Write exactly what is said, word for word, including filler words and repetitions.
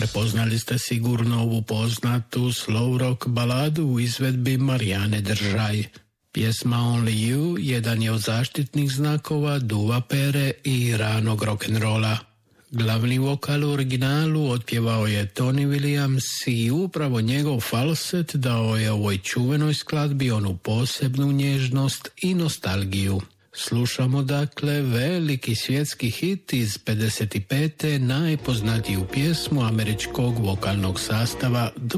Prepoznali ste sigurno ovu poznatu slow rock baladu u izvedbi Marijane Držaj. Pjesma Only You jedan je od zaštitnih znakova duva pere i ranog rock'n'rolla. Glavni vokal u originalu otpjevao je Tony Williams i upravo njegov falset dao je ovoj čuvenoj skladbi onu posebnu nježnost i nostalgiju. Slušamo dakle veliki svjetski hit iz pedeset pete najpoznatiju pjesmu američkog vokalnog sastava The